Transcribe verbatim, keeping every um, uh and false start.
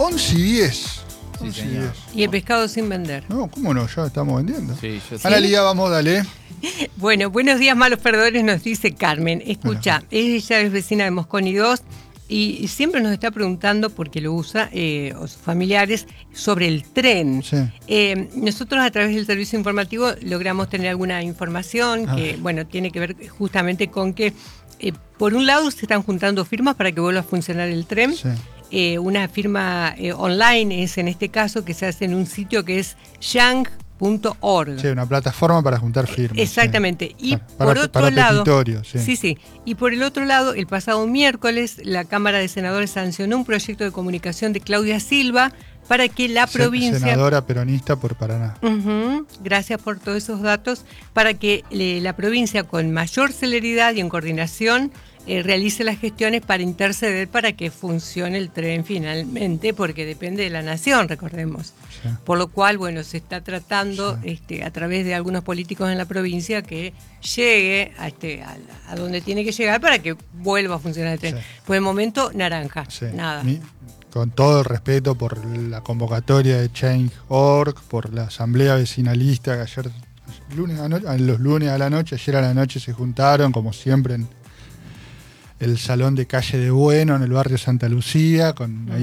once y diez. Sí, once y señor. diez. Y el pescado sin vender. No, ¿cómo no? Ya estamos vendiendo. Sí, yo Analía, vamos, dale. Bueno, buenos días, malos perdedores, nos dice Carmen. Escucha, ella es vecina de Mosconi dos y siempre nos está preguntando, porque lo usa, eh, o sus familiares, sobre el tren. Sí. Eh, nosotros a través del servicio informativo logramos tener alguna información que, Ah. bueno, tiene que ver justamente con que, eh, por un lado, se están juntando firmas para que vuelva a funcionar el tren. Sí. Eh, una firma eh, online es en este caso que se hace en un sitio que es yang punto org. Sí, una plataforma para juntar firmas. Exactamente. Sí. Y Para- por para- otro para lado, petitorios, sí. sí, sí. Y por el otro lado, el pasado miércoles, la Cámara de Senadores sancionó un proyecto de comunicación de Claudia Silva para que la Se- provincia... Senadora peronista por Paraná. Ujú, gracias por todos esos datos, para que eh, la provincia con mayor celeridad y en coordinación eh, realice las gestiones para interceder para que funcione el tren finalmente, porque depende de la nación, recordemos. Sí. Por lo cual, bueno, se está tratando Sí. este, a través de algunos políticos en la provincia que llegue a, este, a, la- a donde tiene que llegar para que vuelva a funcionar el tren. Sí. Por el momento, naranja, Sí. nada. Mi- con todo el respeto por la convocatoria de Change punto org, por la asamblea vecinalista que ayer, lunes a no- a los lunes a la noche, ayer a la noche se juntaron, como siempre, en el salón de Calle de Bueno, en el barrio Santa Lucía, con ahí